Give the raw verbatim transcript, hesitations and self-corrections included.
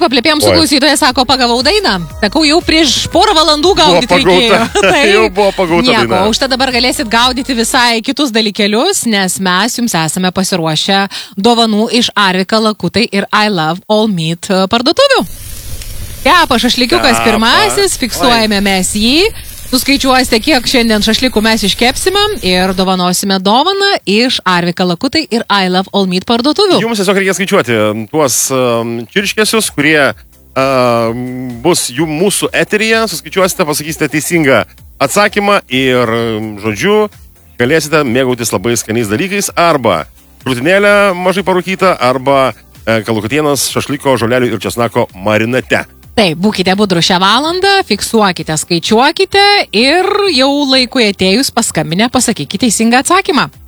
paplepėjom su klausytoja, sako, pagavau dainą. Sakau, jau prieš porą valandų gaudyti reikėjo. Tai jau buvo pagauta nieko, daina. už tai dabar galėsit gaudyti visai kitus dalykelius, nes mes jums esame pasiruošę dovanų iš Arvika Lakutai ir I Love All Meat parduotuvių. Kepa šašlikiukas pirmasis, fiksuojame mes jį. Suskaičiuosite, kiek šiandien šašlikų mes iškepsime ir dovanosime dovaną iš Arvika Lakutai ir I Love All Meat parduotuvių. Jums tiesiog reikia skaičiuoti tuos um, čirškėsius, kurie uh, bus jų mūsų eteryje. Suskaičiuosite, pasakysite teisingą atsakymą ir, žodžiu, galėsite mėgautis labai skaniais dalykais arba krūtinėlę mažai parūkytą, arba uh, kalakutienos šašliko, žolelių ir česnako marinate. Taip, būkite budru šią valandą, fiksuokite, skaičiuokite ir jau laikui atėjus paskambinę pasakykite teisingą atsakymą.